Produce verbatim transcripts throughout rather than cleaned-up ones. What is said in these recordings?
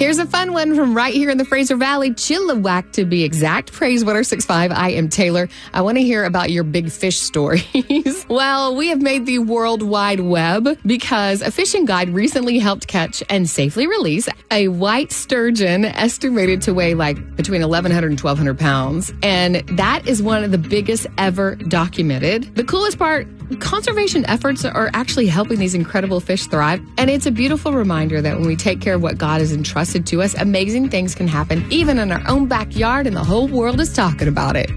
Here's a fun one from right here in the Fraser Valley, Chilliwack to be exact. Praise one oh six point five. I am Taylor. I want to hear about your big fish stories. Well, we have made the World Wide Web because a fishing guide recently helped catch and safely release a white sturgeon estimated to weigh like between eleven hundred and twelve hundred pounds. And that is one of the biggest ever documented. The coolest part, conservation efforts are actually helping these incredible fish thrive. And it's a beautiful reminder that when we take care of what God has entrusted to us, amazing things can happen even in our own backyard, and the whole world is talking about it.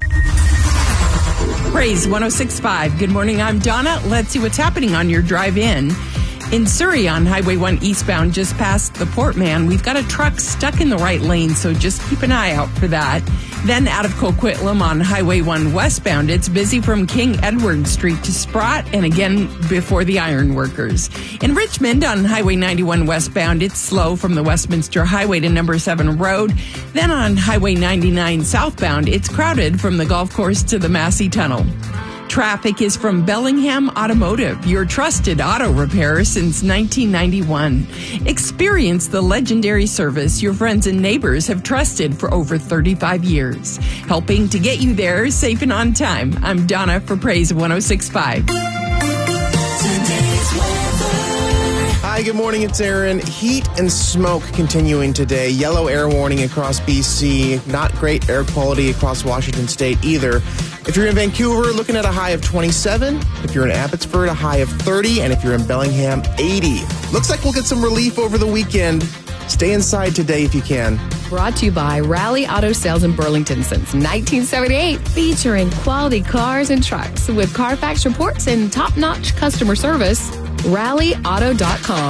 Praise one oh six point five. Good morning, I'm Donna. Let's see what's happening on your drive in. In Surrey on Highway one eastbound, just past the Portman, we've got a truck stuck in the right lane, so just keep an eye out for that. Then out of Coquitlam on Highway one westbound, it's busy from King Edward Street to Sprott and again before the Ironworkers. In Richmond on Highway ninety-one westbound, it's slow from the Westminster Highway to Number seven Road. Then on Highway ninety-nine southbound, it's crowded from the golf course to the Massey Tunnel. Traffic is from Bellingham Automotive, your trusted auto repair since nineteen ninety-one. Experience the legendary service your friends and neighbors have trusted for over thirty-five years. Helping to get you there safe and on time. I'm Donna for Praise one oh six point five. Hi, good morning. It's Aaron. Heat and smoke continuing today. Yellow air warning across B C. Not great air quality across Washington State either. If you're in Vancouver, looking at a high of twenty-seven. If you're in Abbotsford, a high of thirty. And if you're in Bellingham, eighty. Looks like we'll get some relief over the weekend. Stay inside today if you can. Brought to you by Rally Auto Sales in Burlington since nineteen seventy-eight, featuring quality cars and trucks with Carfax reports and top-notch customer service. rally auto dot com.